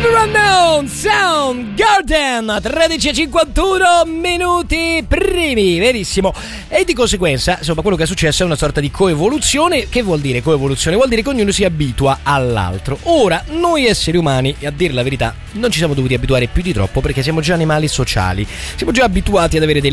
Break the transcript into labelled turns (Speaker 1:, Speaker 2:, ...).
Speaker 1: Unknown Soundgarden, 13:51 minuti primi, verissimo. E di conseguenza, insomma, quello che è successo è una sorta di coevoluzione. Che vuol dire coevoluzione? Vuol dire che ognuno si abitua all'altro. Ora, noi esseri umani, a dire la verità, non ci siamo dovuti abituare più di troppo, perché siamo già animali sociali. Siamo già abituati ad avere delle